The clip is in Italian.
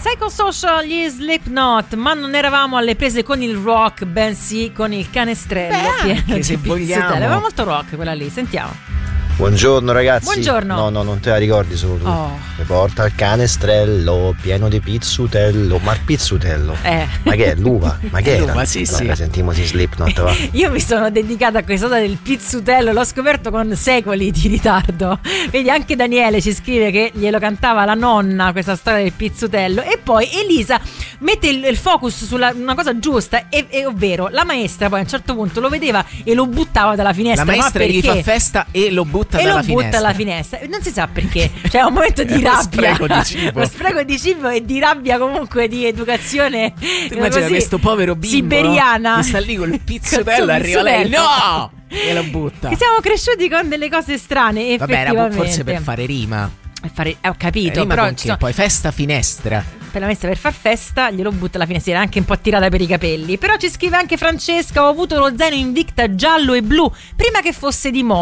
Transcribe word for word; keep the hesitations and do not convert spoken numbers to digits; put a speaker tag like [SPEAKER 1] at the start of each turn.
[SPEAKER 1] Psychosocial, gli Slipknot, ma non eravamo alle prese con il rock, bensì con il canestrello.
[SPEAKER 2] Beh, anche se vogliamo.
[SPEAKER 1] Aveva molto rock quella lì, sentiamo.
[SPEAKER 3] Buongiorno ragazzi.
[SPEAKER 1] Buongiorno.
[SPEAKER 3] No, no, non te la ricordi solo tu.
[SPEAKER 1] Oh.
[SPEAKER 3] Mi porta il canestrello pieno di pizzutello. Ma il pizzutello?
[SPEAKER 1] Eh.
[SPEAKER 3] Ma che è l'uva? Ma che era?
[SPEAKER 2] L'uva, sì,
[SPEAKER 3] allora,
[SPEAKER 2] sì.
[SPEAKER 3] Sentiamo di Slipknot, va.
[SPEAKER 1] Io mi sono dedicata a questa cosa del pizzutello, l'ho scoperto con secoli di ritardo. Vedi, anche Daniele ci scrive che glielo cantava la nonna questa storia del pizzutello. E poi Elisa mette il, il focus sulla una cosa giusta, e, e, ovvero la maestra poi a un certo punto lo vedeva e lo buttava dalla finestra.
[SPEAKER 2] La maestra
[SPEAKER 1] ma
[SPEAKER 2] gli
[SPEAKER 1] perché?
[SPEAKER 2] fa festa e lo butta
[SPEAKER 1] e
[SPEAKER 2] dalla
[SPEAKER 1] lo
[SPEAKER 2] finestra.
[SPEAKER 1] butta alla finestra, non si sa perché, cioè è un momento di
[SPEAKER 2] Lo
[SPEAKER 1] rabbia,
[SPEAKER 2] spreco di cibo.
[SPEAKER 1] lo spreco di cibo e di rabbia, comunque di educazione.
[SPEAKER 2] Tu immagina
[SPEAKER 1] così,
[SPEAKER 2] questo povero bimbo,
[SPEAKER 1] siberiana,
[SPEAKER 2] no? Che sta lì col
[SPEAKER 1] Col
[SPEAKER 2] pizzutello,
[SPEAKER 1] suo
[SPEAKER 2] arriva lei,
[SPEAKER 1] pizzutello.
[SPEAKER 2] no! E lo butta.
[SPEAKER 1] Che siamo cresciuti con delle cose strane,
[SPEAKER 2] Vabbè, era
[SPEAKER 1] effettivamente.
[SPEAKER 2] forse per fare rima.
[SPEAKER 1] Per fare, eh, ho capito,
[SPEAKER 2] Rima
[SPEAKER 1] però
[SPEAKER 2] con che?
[SPEAKER 1] ci sono-
[SPEAKER 2] Poi festa finestra.
[SPEAKER 1] per la messa per far festa glielo butta alla finestra, anche un po' tirata per i capelli. Però ci scrive anche Francesca: ho avuto lo zaino Invicta giallo e blu prima che fosse di moda.